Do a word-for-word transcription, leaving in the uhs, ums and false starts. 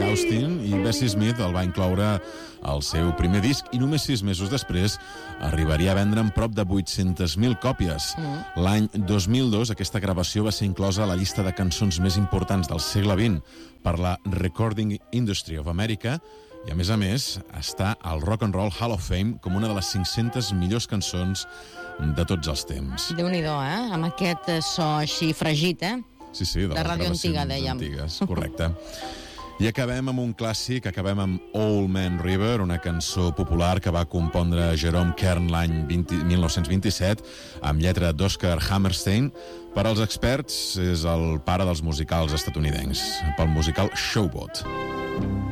Austin, i Bessie Smith el va incloure al seu primer disc i només sis mesos després arribaria a vendre en prop de vuit-centes mil còpies. Mm. L'any dos mil dos aquesta gravació va ser inclosa a la llista de cançons més importants del segle vint per la Recording Industry of America i, a més a més, està al Rock and Roll Hall of Fame com una de les cinc-centes millors cançons de tots els temps. Déu-n'hi-do, eh? Amb aquest so així fregit, eh? Sí, sí, de, de ràdio antiga, dèiem. Antigues, correcte. I acabem amb un clàssic, acabem amb Old Man River, una cançó popular que va compondre Jerome Kern l'any mil nou-cents vint-i-set, amb lletra d'Oscar Hammerstein. Per als experts, és el pare dels musicals estatunidencs, pel musical Showboat.